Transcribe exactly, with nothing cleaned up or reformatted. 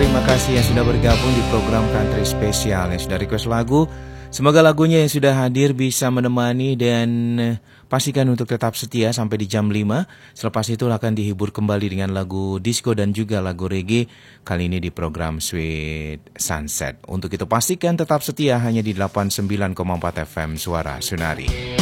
terima kasih yang sudah bergabung di program Country Spesial yang sudah request lagu. Semoga lagunya yang sudah hadir bisa menemani dan pastikan untuk tetap setia sampai di jam lima. Selepas itu akan dihibur kembali dengan lagu disco dan juga lagu reggae. Kali ini di program Sweet Sunset. Untuk itu pastikan tetap setia hanya di delapan puluh sembilan koma empat F M Suara Sunari.